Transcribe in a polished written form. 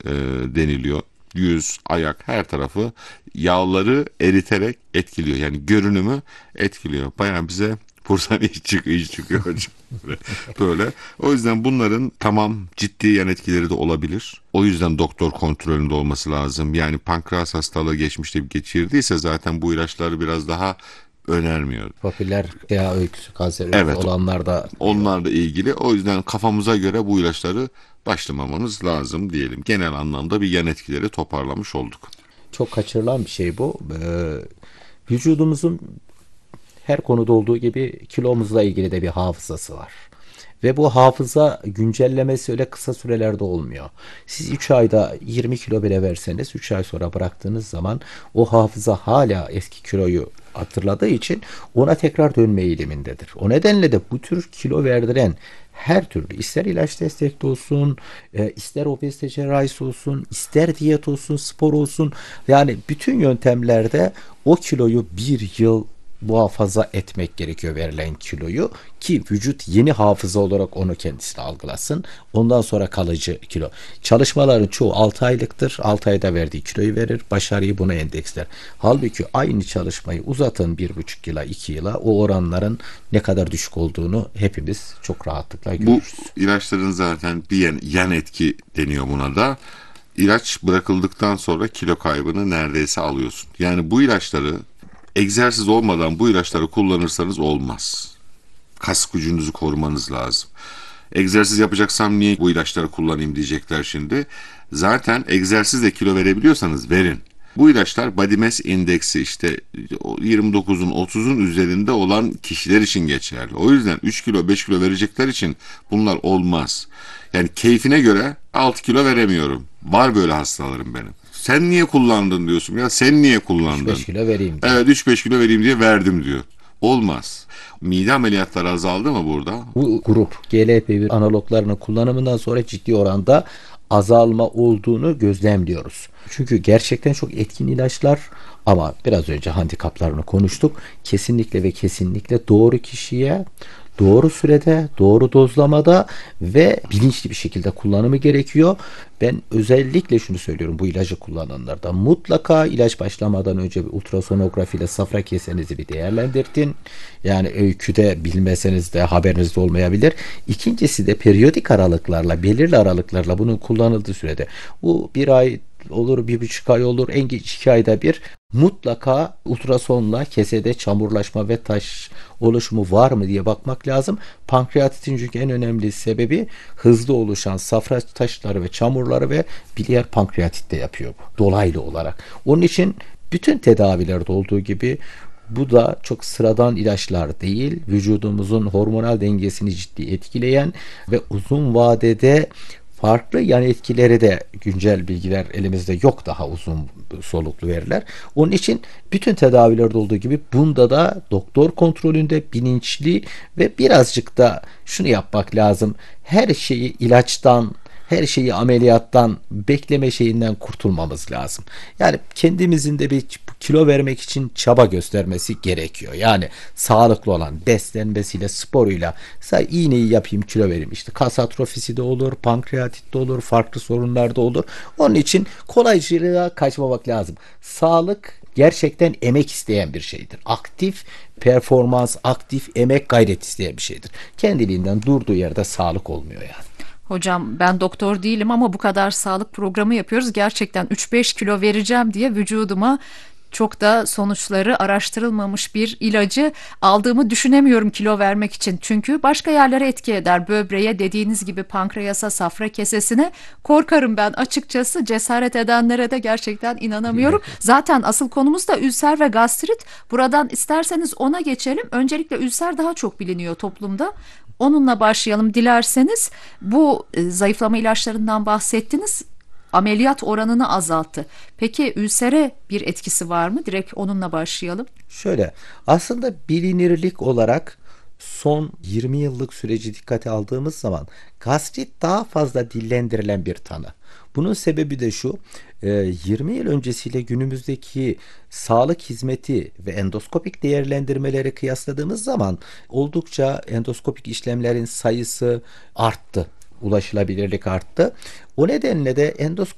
deniliyor. Yüz, ayak, her tarafı yağları eriterek etkiliyor. Yani görünümü etkiliyor. Bayağı bize buradan iş çıkıyor hocam. Böyle. O yüzden bunların tamam ciddi yan etkileri de olabilir. O yüzden doktor kontrolünde olması lazım. Yani pankreas hastalığı geçmişte geçirdiyse zaten bu ilaçları biraz daha önermiyor. Popüler veya öyküsü kanser öyküsü Evet, olanlar da diyor. onlarla ilgili. O yüzden kafamıza göre bu ilaçları başlamamamız lazım diyelim. Genel anlamda bir yan etkileri toparlamış olduk. Çok kaçırılan bir şey bu. Vücudumuzun her konuda olduğu gibi kilomuzla ilgili de bir hafızası var. Ve bu hafıza güncellemesi öyle kısa sürelerde olmuyor. Siz 3 ayda 20 kilo bile verseniz 3 ay sonra bıraktığınız zaman o hafıza hala eski kiloyu hatırladığı için ona tekrar dönme eğilimindedir. O nedenle de bu tür kilo verdiren her türlü ister ilaç destekli olsun, ister obezite cerrahisi olsun, ister diyet olsun, spor olsun, yani bütün yöntemlerde o kiloyu bir yıl muhafaza etmek gerekiyor, verilen kiloyu, ki vücut yeni hafıza olarak onu kendisine algılasın. Ondan sonra kalıcı kilo. Çalışmaların çoğu 6 aylıktır. 6 ayda verdiği kiloyu verir. Başarıyı buna endeksler. Halbuki aynı çalışmayı uzatın 1,5 yıla 2 yıla, o oranların ne kadar düşük olduğunu hepimiz çok rahatlıkla Bu görürüz. ilaçların zaten bir yan etki deniyor buna da. İlaç bırakıldıktan sonra kilo kaybını neredeyse alıyorsun. Yani bu ilaçları egzersiz olmadan bu ilaçları kullanırsanız olmaz. Kas gücünüzü korumanız lazım. Egzersiz yapacaksam niye bu ilaçları kullanayım diyecekler şimdi. Zaten egzersizle kilo verebiliyorsanız verin. Bu ilaçlar body mass indeksi işte 29'un 30'un üzerinde olan kişiler için geçerli. O yüzden 3 kilo 5 kilo verecekler için bunlar olmaz. Yani keyfine göre 6 kilo veremiyorum. Var böyle hastalarım benim. Sen niye kullandın diyorsun ya, sen niye kullandın? 3-5 kilo vereyim diye. Evet, 3-5 kilo vereyim diye verdim diyor. Olmaz. Mide ameliyatları azaldı mı burada? Bu grup GLP-1 analoglarının kullanımından sonra ciddi oranda azalma olduğunu gözlemliyoruz. Çünkü gerçekten çok etkin ilaçlar, ama biraz önce handikaplarını konuştuk. Kesinlikle ve kesinlikle doğru kişiye, doğru sürede, doğru dozlamada ve bilinçli bir şekilde kullanımı gerekiyor. Ben özellikle şunu söylüyorum bu ilacı kullananlarda: mutlaka ilaç başlamadan önce bir ultrasonografi ile safra kesenizi bir değerlendirin. Yani öyküde bilmeseniz de haberinizde olmayabilir. İkincisi de periyodik aralıklarla, belirli aralıklarla bunun kullanıldığı sürede, bu bir ay olur, 1,5 ay olur, en geç 2 ayda bir mutlaka ultrasonla kesede çamurlaşma ve taş oluşumu var mı diye bakmak lazım. Pankreatitin çünkü en önemli sebebi hızlı oluşan safra taşları ve çamurları ve biliyer pankreatitte yapıyor bu, dolaylı olarak. Onun için bütün tedavilerde olduğu gibi bu da çok sıradan ilaçlar değil, vücudumuzun hormonal dengesini ciddi etkileyen ve uzun vadede farklı yan etkileri de, güncel bilgiler elimizde yok, daha uzun soluklu veriler. Onun için bütün tedavilerde olduğu gibi bunda da doktor kontrolünde, bilinçli ve birazcık da şunu yapmak lazım: her şeyi ilaçtan, her şeyi ameliyattan bekleme şeyinden kurtulmamız lazım. Yani kendimizin de bir kilo vermek için çaba göstermesi gerekiyor. Yani sağlıklı olan beslenmesiyle, sporuyla, mesela iğneyi yapayım kilo vereyim, işte kas atrofisi de olur, pankreatit de olur, farklı sorunlar da olur. Onun için kolaycılığa kaçmamak lazım. Sağlık gerçekten emek isteyen bir şeydir. Aktif performans, aktif emek, gayret isteyen bir şeydir. Kendiliğinden durduğu yerde sağlık olmuyor yani. Hocam ben doktor değilim ama bu kadar sağlık programı yapıyoruz. Gerçekten 3-5 kilo vereceğim diye vücuduma çok da sonuçları araştırılmamış bir ilacı aldığımı düşünemiyorum kilo vermek için. Çünkü başka yerlere etki eder. Böbreğe, dediğiniz gibi pankreasa, safra kesesine. Korkarım ben açıkçası, cesaret edenlere de gerçekten inanamıyorum. Zaten asıl konumuz da ülser ve gastrit. Buradan isterseniz ona geçelim. Öncelikle ülser daha çok biliniyor toplumda. Onunla başlayalım dilerseniz. Bu zayıflama ilaçlarından bahsettiniz. Ameliyat oranını azalttı. Peki ülsere bir etkisi var mı? Direkt onunla başlayalım. Şöyle, aslında bilinirlik olarak son 20 yıllık süreci dikkate aldığımız zaman gastrit daha fazla dillendirilen bir tanı. Bunun sebebi de şu: 20 yıl öncesiyle günümüzdeki sağlık hizmeti ve endoskopik değerlendirmeleri kıyasladığımız zaman oldukça endoskopik işlemlerin sayısı arttı. Ulaşılabilirlik arttı. O nedenle de endoskop